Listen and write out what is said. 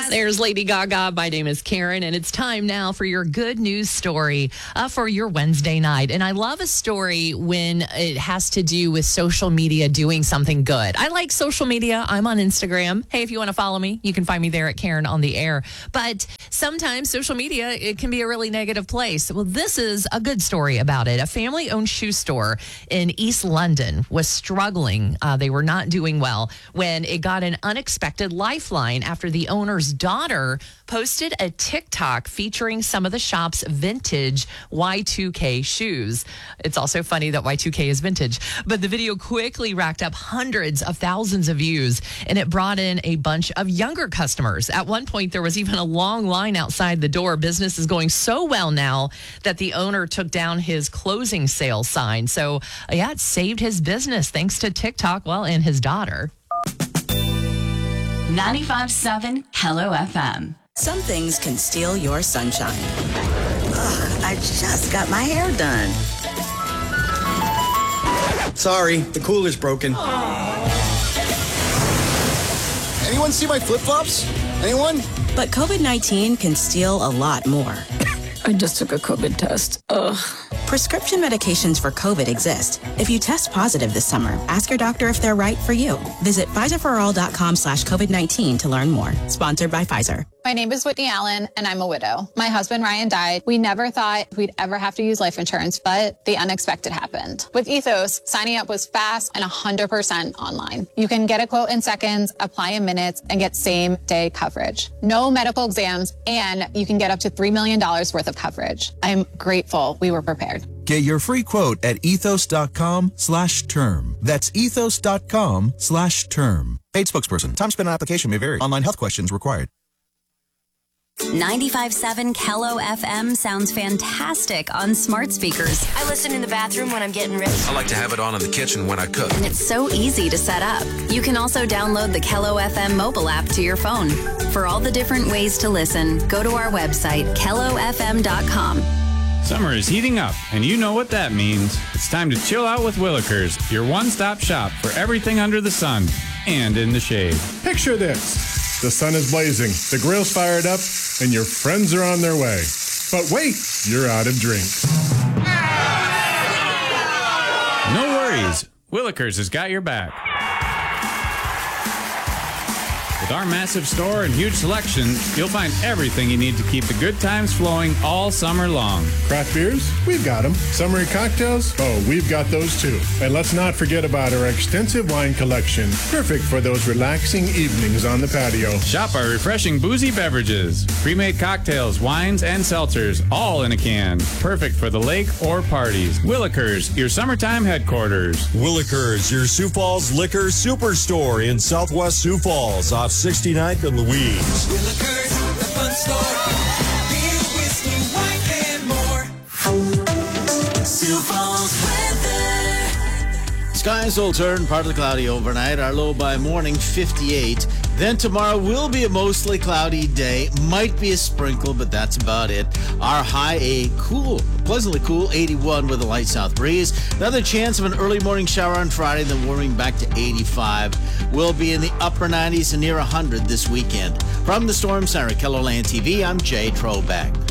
Hi, there's Lady Gaga. My name is Karen, and it's time now for your good news story for your Wednesday night. And I love a story when it has to do with social media doing something good. I like social media. I'm on Instagram. Hey, if you want to follow me, you can find me there at Karen on the Air. But sometimes social media, it can be a really negative place. Well, this is a good story about it. A family-owned shoe store in East London was struggling. They were not doing well when it got an unexpected lifeline after the owner's daughter posted a TikTok featuring some of the shop's vintage Y2K shoes. It's also funny that Y2K is vintage, but the video quickly racked up hundreds of thousands of views, and it brought in a bunch of younger customers. At one point, there was even a long line outside the door. Business is going so well now that the owner took down his closing sale sign. So, yeah, it saved his business thanks to TikTok, and his daughter. 95.7 Hello FM. Some things can steal your sunshine. Ugh, I just got my hair done. Sorry, the cooler's broken. Anyone see my flip-flops? Anyone? But COVID-19 can steal a lot more. I just took a COVID test. Ugh. Prescription medications for COVID exist. If you test positive this summer, ask your doctor if they're right for you. Visit PfizerForAll.com/COVID-19 to learn more. Sponsored by Pfizer. My name is Whitney Allen, and I'm a widow. My husband, Ryan, died. We never thought we'd ever have to use life insurance, but the unexpected happened. With Ethos, signing up was fast and 100% online. You can get a quote in seconds, apply in minutes, and get same-day coverage. No medical exams, and you can get up to $3 million worth of coverage. I'm grateful we were prepared. Get your free quote at ethos.com/term. That's ethos.com/term. Paid spokesperson. Time spent on application may vary. Online health questions required. 95.7 Hello FM sounds fantastic on smart speakers. I listen in the bathroom when I'm getting ready. I like to have it on in the kitchen when I cook. And it's so easy to set up. You can also download the Hello FM mobile app to your phone. For all the different ways to listen, go to our website, kellofm.com. Summer is heating up, and you know what that means. It's time to chill out with Willikers, your one-stop shop for everything under the sun and in the shade. Picture this. The sun is blazing, the grill's fired up, and your friends are on their way. But wait, you're out of drinks. No worries. Willikers has got your back. With our massive store and huge selection, you'll find everything you need to keep the good times flowing all summer long. Craft beers? We've got them. Summery cocktails? Oh, we've got those too. And let's not forget about our extensive wine collection. Perfect for those relaxing evenings on the patio. Shop our refreshing boozy beverages. Pre-made cocktails, wines, and seltzers, all in a can. Perfect for the lake or parties. Willikers, your summertime headquarters. Willikers, your Sioux Falls liquor superstore in Southwest Sioux Falls off 69th and Louise. Willikers, the fun store. Beer, whiskey, wine, and more. Sioux Falls weather. Skies will turn partly cloudy overnight. Our low by morning 58. Then tomorrow will be a mostly cloudy day. Might be a sprinkle, but that's about it. Our high, pleasantly cool 81 with a light south breeze. Another chance of an early morning shower on Friday, then warming back to 85. We'll be in the upper 90s and near 100 this weekend. From the Storm Center at KELOLAND TV, I'm Jay Trobeck.